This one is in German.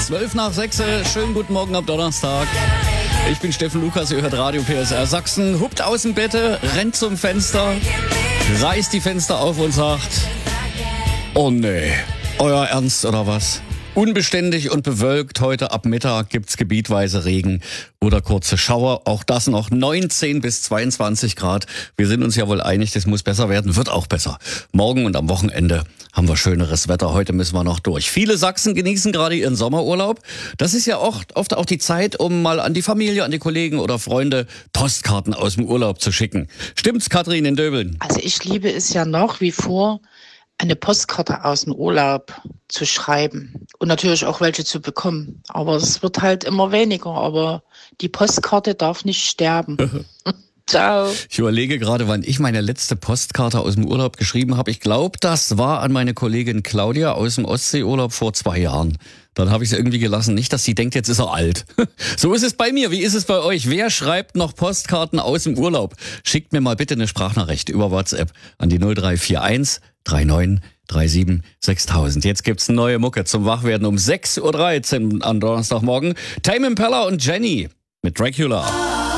12:12. Schönen guten Morgen am Donnerstag. Ich bin Steffen Lukas, ihr hört Radio PSR Sachsen. Huppt aus dem Bette, rennt zum Fenster, reißt die Fenster auf und sagt: Oh nee, euer Ernst oder was? Unbeständig und bewölkt, heute ab Mittag gibt's gebietweise Regen oder kurze Schauer. Auch das noch 19 bis 22 Grad. Wir sind uns ja wohl einig, das muss besser werden, wird auch besser. Morgen und am Wochenende haben wir schöneres Wetter. Heute müssen wir noch durch. Viele Sachsen genießen gerade ihren Sommerurlaub. Das ist ja oft auch die Zeit, um mal an die Familie, an die Kollegen oder Freunde Postkarten aus dem Urlaub zu schicken. Stimmt's, Katrin in Döbeln? Also ich liebe es ja nach wie vor, eine Postkarte aus dem Urlaub zu schreiben und natürlich auch welche zu bekommen. Aber es wird halt immer weniger. Aber die Postkarte darf nicht sterben. Ciao. Ich überlege gerade, wann ich meine letzte Postkarte aus dem Urlaub geschrieben habe. Ich glaube, das war an meine Kollegin Claudia aus dem Ostseeurlaub vor 2 Jahren. Dann habe ich es irgendwie gelassen. Nicht, dass sie denkt, jetzt ist er alt. So ist es bei mir. Wie ist es bei euch? Wer schreibt noch Postkarten aus dem Urlaub? Schickt mir mal bitte eine Sprachnachricht über WhatsApp an die 0341 39 37 6000. Jetzt gibt's eine neue Mucke zum Wachwerden um 6:13 Uhr am Donnerstagmorgen. Tame Impala und Jenny mit Dracula.